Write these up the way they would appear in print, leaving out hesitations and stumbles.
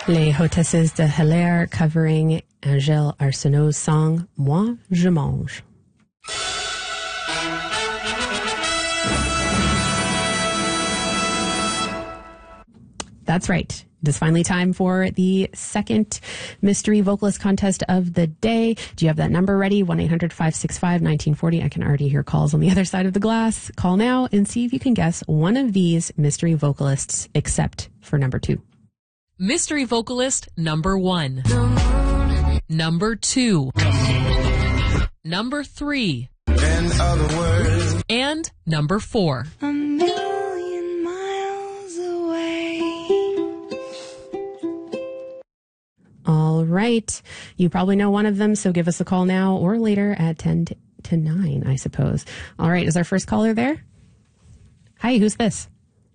Les Hôtesses de Hilaire covering Angèle Arsenault's song Moi, je mange. That's right. It is finally time for the second mystery vocalist contest of the day. Do you have that number ready? 1-800-565-1940. I can already hear calls on the other side of the glass. Call now and see if you can guess one of these mystery vocalists except for number 2. Mystery vocalist number 1. Number 2. Number 3. In other words. And number 4. A million miles away. All right. You probably know one of them, so give us a call now or later at 10 to 9, I suppose. All right. Is our first caller there? Hi, who's this?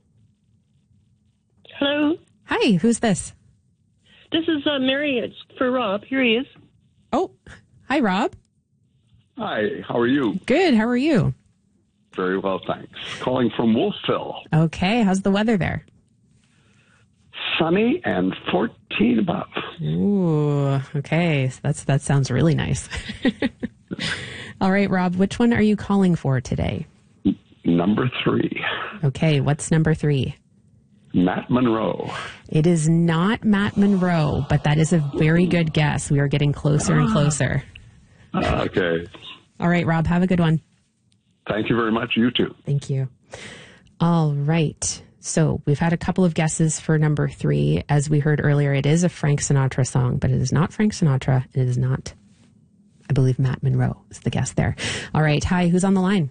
Hello. Hi, who's this? This is Mary. It's for Rob. Here he is. Oh, hi, Rob. Hi, how are you? Good. How are you? Very well, thanks. Calling from Wolfville. Okay. How's the weather there? Sunny and 14 above. Ooh, okay. That sounds really nice. All right, Rob, which one are you calling for today? Number 3. Okay, what's number 3? Matt Monro. It is not Matt Monro, but that is a very good guess. We are getting closer and closer. Okay. All right, Rob, have a good one. Thank you very much. You too. Thank you. All right. So we've had a couple of guesses for number 3. As we heard earlier, it is a Frank Sinatra song, but it is not Frank Sinatra. It is not, I believe, Matt Monro is the guess there. All right. Hi, who's on the line?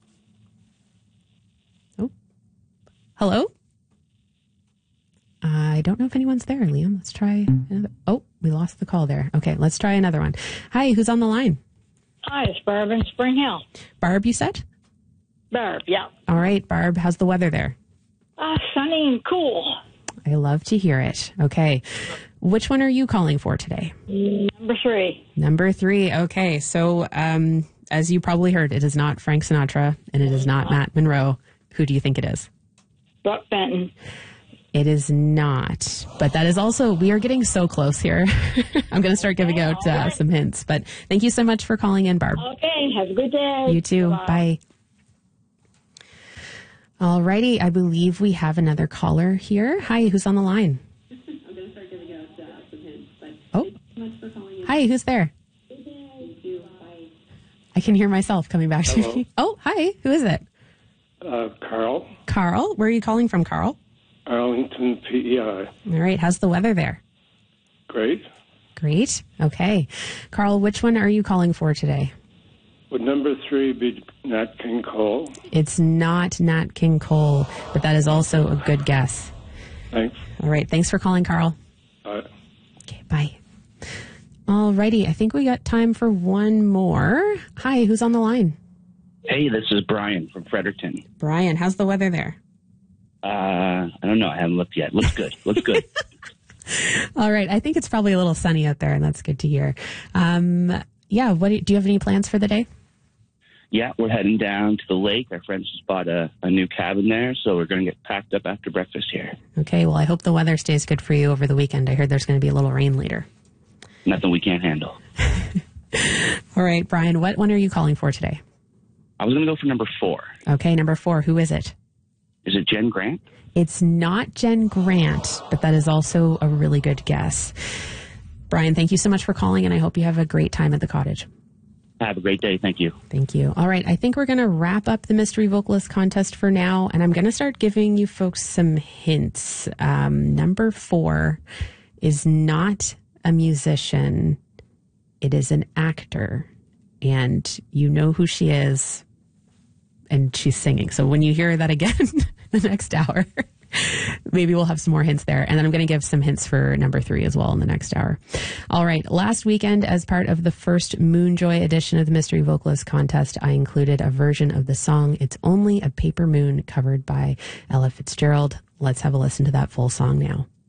Oh, hello? I don't know if anyone's there, Liam. Let's try another. Oh, we lost the call there. Okay, let's try another one. Hi, who's on the line? Hi, it's Barb in Spring Hill. Barb, you said? Barb, yeah. All right, Barb, how's the weather there? Sunny and cool. I love to hear it. Okay, which one are you calling for today? Number 3. Number 3. Okay, so as you probably heard, it is not Frank Sinatra and it is not Matt Monro. Who do you think it is? Buck Benton. It is not, but that is also, we are getting so close here. I'm going to start giving out some hints, but thank you so much for calling in, Barb. Okay, have a good day. You too. Bye-bye. Bye. All righty. I believe we have another caller here. Hi, who's on the line? I'm going to start giving out some hints, but oh. thank you so much for calling in. Hi, who's there? I can hear myself coming back to me. Oh, hi. Who is it? Carl. Carl? Where are you calling from, Carl? Arlington, PEI. All right. How's the weather there? Great. Great. Okay. Carl, which one are you calling for today? Would number 3 be Nat King Cole? It's not Nat King Cole, but that is also a good guess. Thanks. All right. Thanks for calling, Carl. Bye. Okay. Bye. All righty. I think we got time for one more. Hi. Who's on the line? Hey, this is Brian from Fredericton. Brian, how's the weather there? I don't know. I haven't looked yet. Looks good. Looks good. All right. I think it's probably a little sunny out there, and that's good to hear. Yeah. Do you have any plans for the day? Yeah, we're heading down to the lake. Our friends just bought a new cabin there, so we're going to get packed up after breakfast here. Okay. Well, I hope the weather stays good for you over the weekend. I heard there's going to be a little rain later. Nothing we can't handle. All right, Brian, what one are you calling for today? I was going to go for number 4. Okay, number 4. Who is it? Is it Jen Grant? It's not Jen Grant, but that is also a really good guess. Brian, thank you so much for calling, and I hope you have a great time at the cottage. Have a great day. Thank you. Thank you. All right, I think we're going to wrap up the Mystery Vocalist Contest for now, and I'm going to start giving you folks some hints. Number 4 is not a musician. It is an actor, and you know who she is, and she's singing. So when you hear that again the next hour, maybe we'll have some more hints there. And then I'm going to give some hints for number 3 as well in the next hour. All right. Last weekend, as part of the first Moonjoy edition of the Mystery Vocalist Contest, I included a version of the song It's Only a Paper Moon covered by Ella Fitzgerald. Let's have a listen to that full song now.